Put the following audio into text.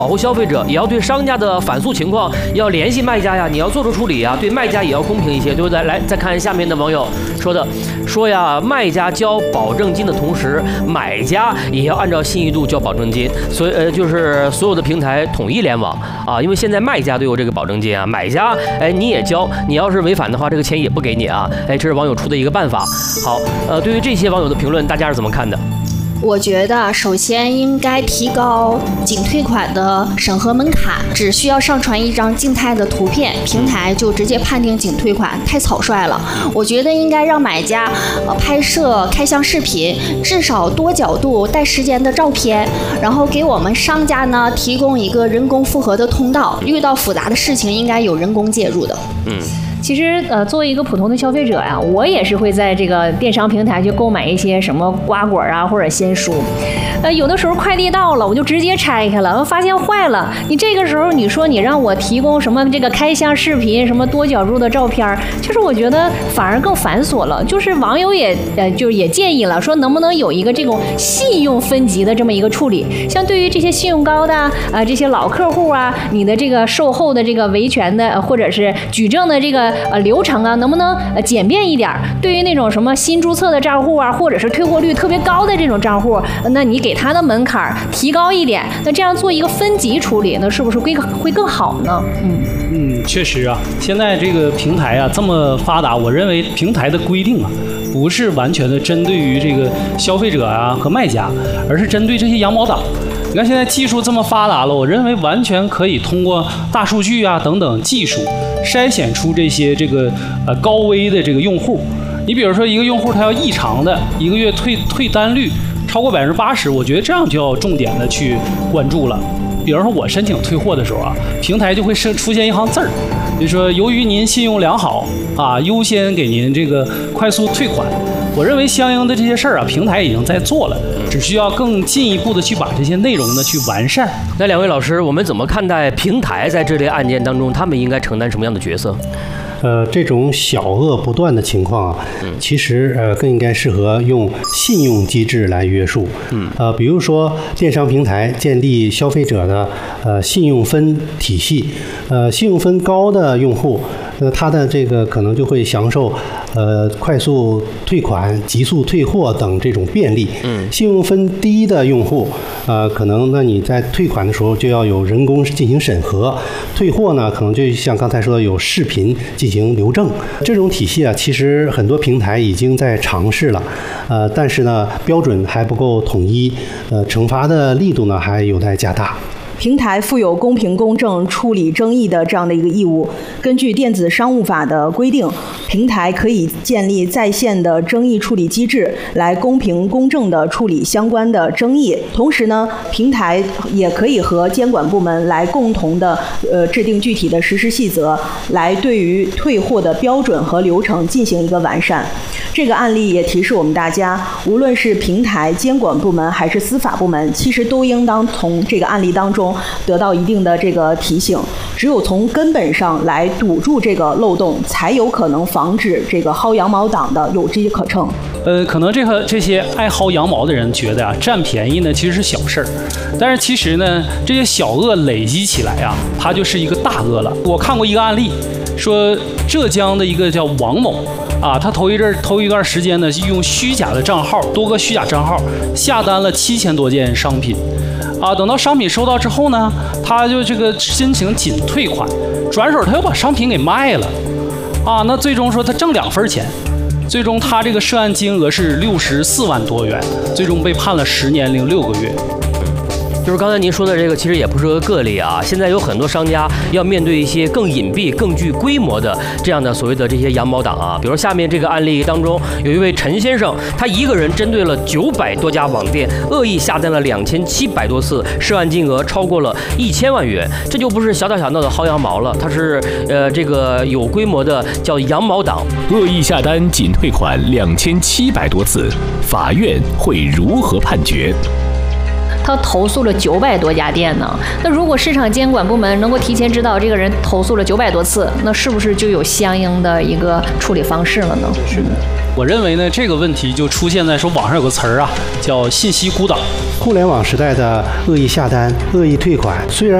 保护消费者，也要对商家的反诉情况要联系卖家呀，你要做出处理呀，对卖家也要公平一些，对不对？来，再看下面的网友说呀，卖家交保证金的同时，买家也要按照信誉度交保证金，所以就是所有的平台统一联网啊，因为现在卖家都有这个保证金啊，买家你也交，你要是违反的话，这个钱也不给你啊，这是网友出的一个办法。好，对于这些网友的评论，大家是怎么看的？ 我觉得首先应该提高仅退款的审核门槛，只需要上传一张静态的图片，平台就直接判定仅退款，太草率了。我觉得应该让买家拍摄开箱视频，至少多角度带时间的照片，然后给我们商家呢提供一个人工复核的通道，遇到复杂的事情应该有人工介入的。 其实作为一个普通的消费者呀，我也是会在这个电商平台去购买一些什么瓜果啊或者鲜蔬。有的时候快递到了，我就直接拆开了，发现坏了。你这个时候你说你让我提供什么这个开箱视频，什么多角度的照片，其实我觉得反而更繁琐了。就是网友也建议了，说能不能有一个这种信用分级的这么一个处理。像对于这些信用高的这些老客户啊，你的这个售后的这个维权的或者是举证的这个流程啊，能不能简便一点？对于那种什么新注册的账户啊，或者是退货率特别高的这种账户，那你给他的门槛提高一点，那这样做一个分级处理，那是不是会更好呢？ 确实啊，现在这个平台啊这么发达，我认为平台的规定啊不是完全的针对于这个消费者啊和卖家，而是针对这些羊毛党。你看现在技术这么发达了，我认为完全可以通过大数据啊等等技术筛选出这些高危的这个用户。你比如说一个用户他要异常的一个月退单率超过80%，我觉得这样就要重点的去关注了。比方说我申请退货的时候啊，平台就会出现一行字儿，就说由于您信用良好啊，优先给您这个快速退款。我认为相应的这些事儿啊，平台已经在做了，只需要更进一步的去把这些内容呢去完善。 那两位老师，我们怎么看待平台在这类案件当中，他们应该承担什么样的角色？ 这种小恶不断的情况啊，其实更应该适合用信用机制来约束。比如说电商平台建立消费者的信用分体系，信用分高的用户，他的这个可能就会享受快速退款、急速退货等这种便利。信用分低的用户，可能那你在退款的时候就要有人工进行审核，退货呢可能就像刚才说的有视频进行留证。这种体系啊，其实很多平台已经在尝试了，但是呢标准还不够统一，惩罚的力度呢还有待加大。 平台负有公平公正处理争议的这样的一个义务。根据电子商务法的规定，平台可以建立在线的争议处理机制，来公平公正地处理相关的争议。同时呢，平台也可以和监管部门来共同的制定具体的实施细则，来对于退货的标准和流程进行一个完善。这个案例也提示我们大家，无论是平台监管部门还是司法部门，其实都应当从这个案例当中得到一定的这个提醒。只有从根本上来堵住这个漏洞，才有可能防止这个薅羊毛党的有机可乘。 可能这些爱薅羊毛的人觉得啊，占便宜呢其实是小事儿，但是其实呢，这些小恶累积起来啊，它就是一个大恶了。我看过一个案例，说浙江的一个叫王某啊，他头一段时间呢，用虚假的账号，多个虚假账号下单了7000多件商品，啊，等到商品收到之后呢，他就这个申请仅退款，转手他又把商品给卖了，啊，那最终说他挣2份钱，最终他这个涉案金额是64万多元，最终被判了10年零6个月。 就是刚才您说的这个，其实也不是个例啊。现在有很多商家要面对一些更隐蔽、更具规模的这样的所谓的这些羊毛党啊。比如下面这个案例当中，有一位陈先生，他一个人针对了900多家网店，恶意下单了2700多次，涉案金额超过了1000万元。这就不是小打小闹的薅羊毛了，他是这个有规模的叫羊毛党。 恶意下单仅退款2700多次，法院会如何判决？ 他投诉了900多家店呢。那如果市场监管部门能够提前知道这个人投诉了900多次，那是不是就有相应的一个处理方式了呢？ 是的，我认为呢，这个问题就出现在说网上有个词儿啊，叫信息孤岛。 互联网时代的恶意下单、恶意退款，虽然